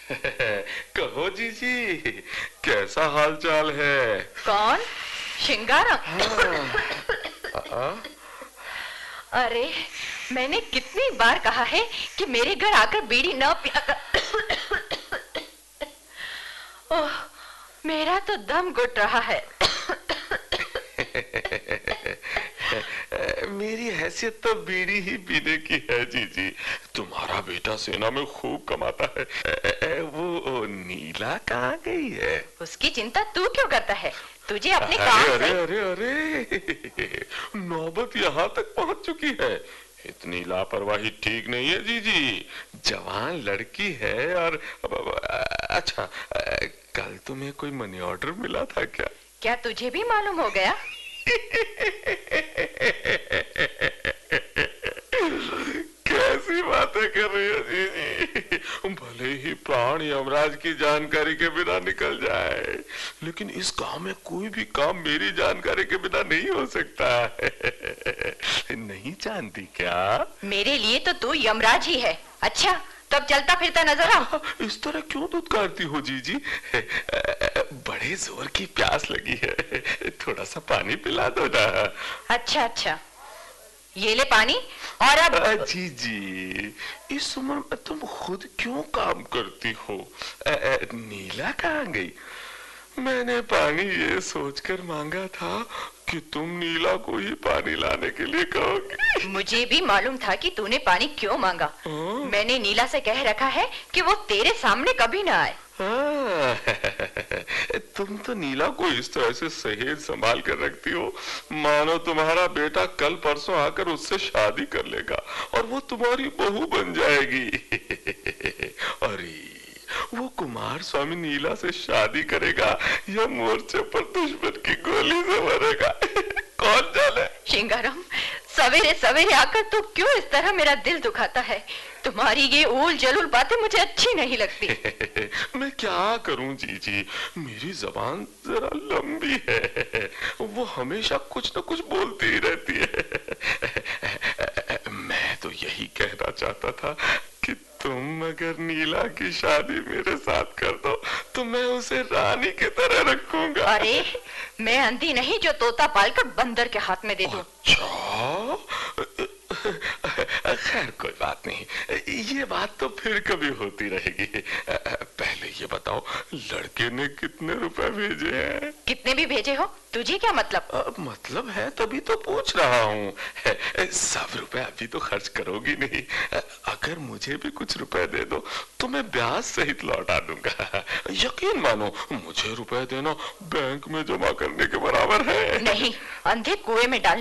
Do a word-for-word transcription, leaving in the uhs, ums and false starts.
कहो जीजी, कैसा हाल चाल है? कौन? शिंगारम? हाँ। अरे मैंने कितनी बार कहा है कि मेरे घर आकर बीड़ी न पिया कर। ओह, मेरा तो दम घुट रहा है। मेरी हैसियत तो बीड़ी ही पीने की है जीजी। तुम्हारा बेटा सेना में खूब कमाता है। वो नीला कहाँ गई है? उसकी चिंता तू क्यों करता है? तुझे अपने अरे, काम अरे, से... अरे अरे नौबत यहाँ तक पहुँच चुकी है। इतनी लापरवाही ठीक नहीं है जीजी। जवान लड़की है। और अच्छा, कल तुम्हें कोई मनी ऑर्डर मिला था क्या? क्या तुझे भी मालूम हो गया? कैसी बातें कर रही हो जीजी? भले ही प्राण यमराज की जानकारी के बिना निकल जाए, लेकिन इस गांव में कोई भी काम मेरी जानकारी के बिना नहीं हो सकता है। नहीं जानती क्या? मेरे लिए तो तू यमराज ही है। अच्छा, तब चलता फिरता नजर आ। इस तरह क्यों दुत्कारती हो जीजी? बड़े जोर की प्यास लगी है, थोड़ा सा पानी पिला दो ना। अच्छा अच्छा, ये ले पानी। और अब जीजी, इस उम्र में तुम खुद क्यों काम करती हो? आ, आ, नीला कहाँ गई? मैंने पानी ये सोचकर मांगा था कि तुम नीला को ही पानी लाने के लिए कहोगी। मुझे भी मालूम था कि तूने पानी क्यों मांगा। मैंने नीला से कह रखा है कि वो तेरे सामने कभी ना आए। तुम तो नीला को इस तरह से सहेज संभाल कर रखती हो, मानो तुम्हारा बेटा कल परसों आकर उससे शादी कर लेगा और वो तुम्हारी बहू बन जाएगी। अरे वो कुमार स्वामी नीला से शादी करेगा या मोर्चे पर दुश्मन की गोली से मरेगा, कौन जाने। शिंगारम, सवेरे सवेरे आकर तू क्यों इस तरह मेरा दिल दुखाता है? तुम्हारी ये उल जलूल बातें मुझे अच्छी नहीं लगती। मैं क्या करूं जीजी, मेरी जबान जरा लंबी है, वो हमेशा कुछ न कुछ बोलती ही रहती है। मैं तो यही कहना चाहता था कि तुम अगर नीला की शादी मेरे साथ कर दो तो मैं उसे रानी की तरह रखूंगा। अरे मैं अंधी नहीं जो तोता पालकर बंदर के हाथ में दे दूं। अच्छा, खैर कोई बात नहीं, ये बात तो फिर कभी होती रहेगी। पहले ये बताओ, लड़के ने कितने रुपए भेजे हैं? कितने भी भेजे हो, तुझे क्या मतलब? आ, मतलब है तभी तो पूछ रहा हूँ। सब रुपए अभी तो खर्च करोगी नहीं। अगर मुझे भी कुछ रुपए दे दो तो मैं ब्याज सहित लौटा दूंगा। यकीन मानो, मुझे रुपए देना बैंक में जमा करने के बराबर है। नहीं, अंधे कुएं में डाल